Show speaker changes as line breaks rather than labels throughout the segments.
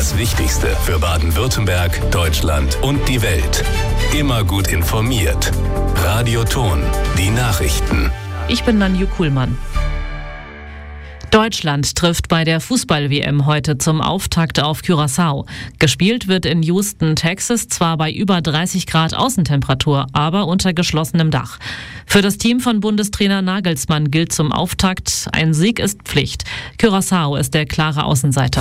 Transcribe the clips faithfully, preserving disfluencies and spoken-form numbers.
Das Wichtigste für Baden-Württemberg, Deutschland und die Welt. Immer gut informiert. Radio Thon, die Nachrichten.
Ich bin Nanju Kuhlmann. Deutschland trifft bei der Fußball-W M heute zum Auftakt auf Curaçao. Gespielt wird in Houston, Texas, zwar bei über dreißig Grad Außentemperatur, aber unter geschlossenem Dach. Für das Team von Bundestrainer Nagelsmann gilt zum Auftakt: ein Sieg ist Pflicht. Curaçao ist der klare Außenseiter.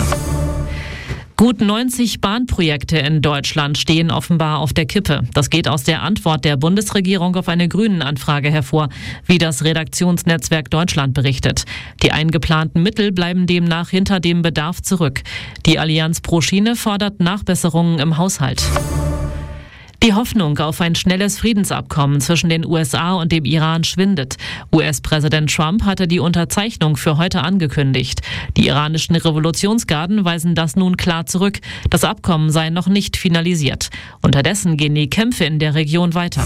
Gut neunzig Bahnprojekte in Deutschland stehen offenbar auf der Kippe. Das geht aus der Antwort der Bundesregierung auf eine Grünen-Anfrage hervor, wie das Redaktionsnetzwerk Deutschland berichtet. Die eingeplanten Mittel bleiben demnach hinter dem Bedarf zurück. Die Allianz pro Schiene fordert Nachbesserungen im Haushalt. Die Hoffnung auf ein schnelles Friedensabkommen zwischen den U S A und dem Iran schwindet. U S-Präsident Trump hatte die Unterzeichnung für heute angekündigt. Die iranischen Revolutionsgarden weisen das nun klar zurück. Das Abkommen sei noch nicht finalisiert. Unterdessen gehen die Kämpfe in der Region weiter.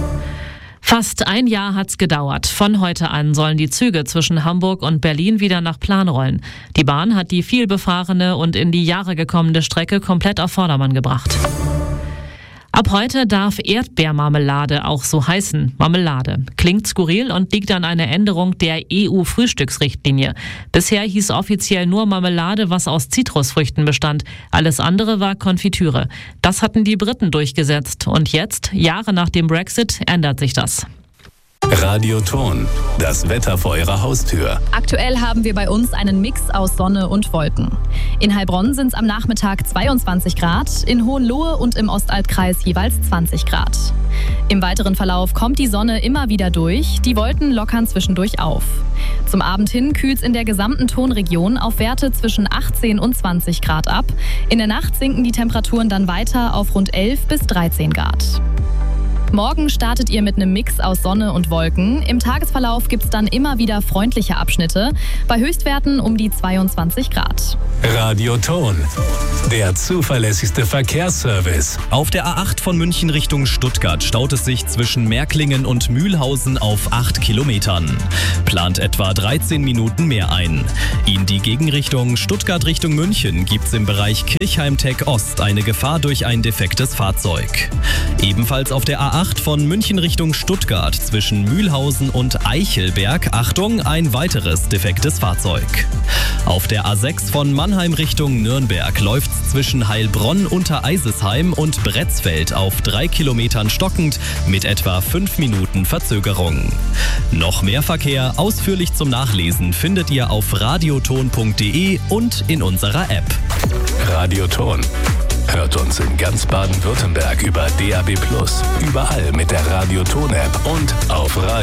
Fast ein Jahr hat's gedauert. Von heute an sollen die Züge zwischen Hamburg und Berlin wieder nach Plan rollen. Die Bahn hat die vielbefahrene und in die Jahre gekommene Strecke komplett auf Vordermann gebracht. Ab heute darf Erdbeermarmelade auch so heißen. Marmelade. Klingt skurril und liegt an einer Änderung der E U-Frühstücksrichtlinie. Bisher hieß offiziell nur Marmelade, was aus Zitrusfrüchten bestand. Alles andere war Konfitüre. Das hatten die Briten durchgesetzt. Und jetzt, Jahre nach dem Brexit, ändert sich das.
Radio Thon, das Wetter vor Ihrer Haustür.
Aktuell haben wir bei uns einen Mix aus Sonne und Wolken. In Heilbronn sind es am Nachmittag zweiundzwanzig Grad, in Hohenlohe und im Ostaltkreis jeweils zwanzig Grad. Im weiteren Verlauf kommt die Sonne immer wieder durch, die Wolken lockern zwischendurch auf. Zum Abend hin kühlt es in der gesamten Thonregion auf Werte zwischen achtzehn und zwanzig Grad ab. In der Nacht sinken die Temperaturen dann weiter auf rund elf bis dreizehn Grad. Morgen startet ihr mit einem Mix aus Sonne und Wolken. Im Tagesverlauf gibt es dann immer wieder freundliche Abschnitte, bei Höchstwerten um die zweiundzwanzig Grad.
Radio Thon, der zuverlässigste Verkehrsservice.
Auf der A acht von München Richtung Stuttgart staut es sich zwischen Märklingen und Mühlhausen auf acht Kilometern. Plant etwa dreizehn Minuten mehr ein. In die Gegenrichtung Stuttgart Richtung München gibt es im Bereich Kirchheim-Tech Ost eine Gefahr durch ein defektes Fahrzeug. Ebenfalls auf der A acht von München Richtung Stuttgart zwischen Mühlhausen und Eichelberg, Achtung, ein weiteres defektes Fahrzeug. Auf der A sechs von Mannheim Richtung Nürnberg läuft es zwischen Heilbronn unter Eisesheim und Bretzfeld auf drei Kilometern stockend mit etwa fünf Minuten Verzögerung. Noch mehr Verkehr ausführlich zum Nachlesen findet ihr auf radiothon punkt de und in unserer App.
Radio Thon. Hört uns in ganz Baden-Württemberg über D A B plus, überall mit der Radio Thon App und auf Radio